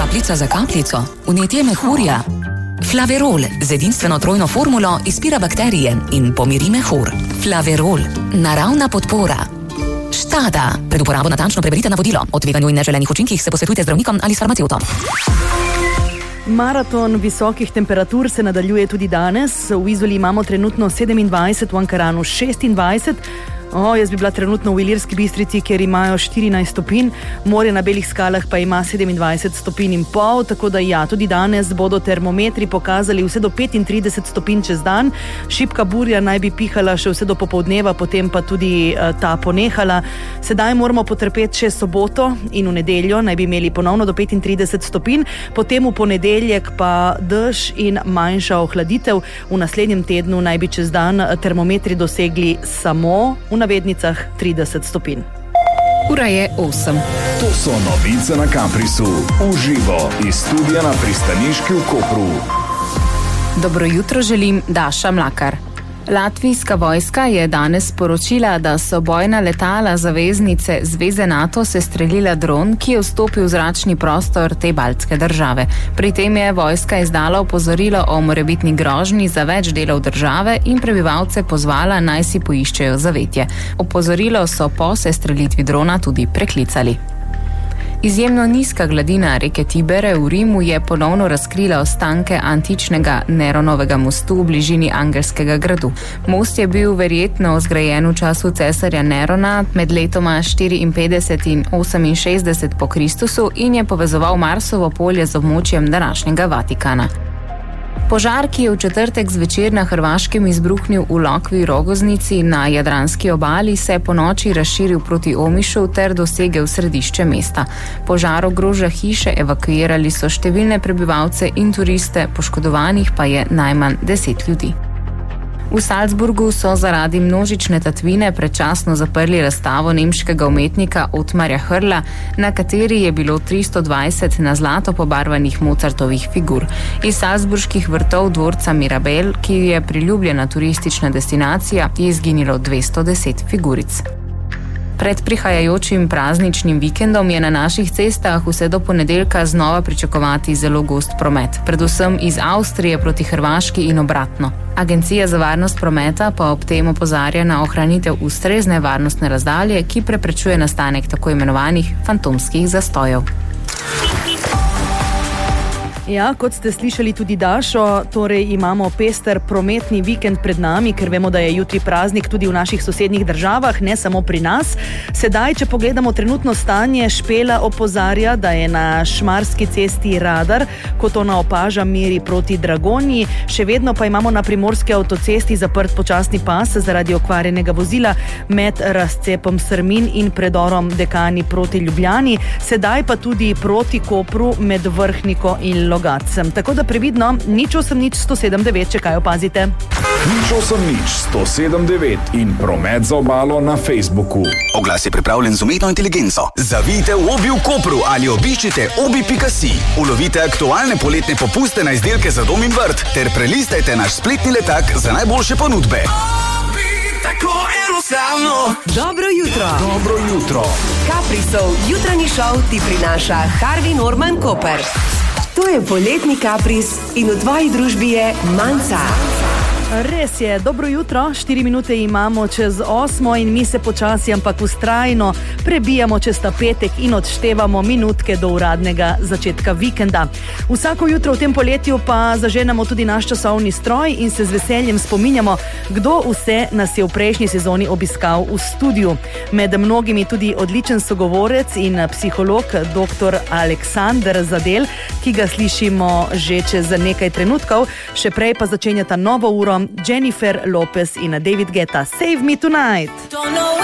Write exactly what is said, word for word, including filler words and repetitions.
Kapljica za kapljico. Vnetje mehurja. Flaverol z edinstveno trojno formulo izpira bakterije in pomiri mehur. Flaverol. Naravna podpora. Štada. Pred uporabo natančno preberite navodilo. O tveganju in neželenih učinkih se posvetujte z zdravnikom ali s farmacevtom. Maraton visokih temperatur se nadaljuje tudi danes. V Izoli imamo trenutno sedemindvajset, v Ankaranu šestindvajset. O, jaz bi bila trenutno v Ilirski Bistrici, kjer imajo štirinajst stopinj, morje na Belih skalah pa ima sedemindvajset stopinj in pol, tako da ja, tudi danes bodo termometri pokazali vse do petintrideset stopinj čez dan. Šibka burja naj bi pihala še vse do popoldneva, potem pa tudi uh, ta ponehala. Sedaj moramo potrpeti še soboto in v nedeljo naj bi imeli ponovno do petintrideset stopinj, potem v ponedeljek pa dež in manjša ohladitev. V naslednjem tednu naj bi čez dan termometri dosegli samo v navednicah trideset stopinj. Ura je osem. To so novice na Kaprisu. Uživo iz studia na pristaniški v Kopru. Dobro jutro želim, Daša Mlakar. Latvijska vojska je danes sporočila, da so bojna letala zaveznice Zveze NATO sestrelila dron, ki je vstopil v zračni prostor te baltske države. Pri tem je vojska izdala opozorilo o morebitni grožnji za več delov države in prebivalce pozvala, naj si poiščejo zavetje. Opozorilo so po sestrelitvi drona tudi preklicali. Izjemno nizka gladina reke Tibere v Rimu je ponovno razkrila ostanke antičnega Neronovega mostu v bližini angelskega gradu. Most je bil verjetno zgrajen v času cesarja Nerona med letoma štiriinpetdeset in oseminšestdeset po Kristusu in je povezoval Marsovo polje z območjem današnjega Vatikana. Požar, ki je v četrtek zvečer na Hrvaškem izbruhnil v Lokvi Rogoznici na jadranski obali, se je po noči razširil proti Omišu ter dosegel središče mesta. Požar ogroža hiše, evakuirali so številne prebivalce in turiste, poškodovanih pa je najmanj deset ljudi. V Salzburgu so zaradi množične tatvine predčasno zaprli razstavo nemškega umetnika Otmarja Hrla, na kateri je bilo tristo dvajset na zlato pobarvanih Mozartovih figur. Iz salzburških vrtov dvorca Mirabel, ki je priljubljena turistična destinacija, je izginilo dvesto deset figuric. Pred prihajajočim prazničnim vikendom je na naših cestah vse do ponedeljka znova pričakovati zelo gost promet, predvsem iz Avstrije proti Hrvaški in obratno. Agencija za varnost prometa pa ob tem opozarja na ohranitev ustrezne varnostne razdalje, ki preprečuje nastanek tako imenovanih fantomskih zastojev. Ja, kot ste slišali tudi Dašo, torej imamo pester prometni vikend pred nami, ker vemo, da je jutri praznik tudi v naših sosednjih državah, ne samo pri nas. Sedaj, če pogledamo trenutno stanje, Špela opozarja, da je na Šmarski cesti radar, kot ona opaža, meri proti Dragonji. Še vedno pa imamo na primorski avtocesti zaprt počasni pas zaradi okvarjenega vozila med razcepom Srmin in predorom Dekani proti Ljubljani. Sedaj pa tudi proti Kopru med Vrhniko in Logatcem. Tako da previdno, nič osem nič sto sedem devet, če kaj opazite. Nič osem nič sto sedem devet in promet za obalo na Facebooku. Oglas je pripravljen z umetno inteligenco. Zavijte v Obi v Kopru ali obiščite obi pika si. Ulovite aktualne poletne popuste na izdelke za dom in vrt ter prelistajte naš spletni letak za najboljše ponudbe. Obi, tako enostavno. Dobro jutro. Dobro jutro. Kaprisov jutranji šov ti prinaša Harvey Norman Koper. To je poletni Kapris in v tvoji družbi je Manca. Res je, dobro jutro, štiri minute imamo čez osmo in mi se počasi, ampak vztrajno prebijamo čez ta petek in odštevamo minutke do uradnega začetka vikenda. Vsako jutro v tem poletju pa zaženemo tudi naš časovni stroj in se z veseljem spominjamo, kdo vse nas je v prejšnji sezoni obiskal v studiu. Med mnogimi tudi odličen sogovorec in psiholog doktor Aleksander Zadel, ki ga slišimo že čez nekaj trenutkov, še prej pa začenjata novo uro Jennifer Lopez in David Guetta. Save me tonight.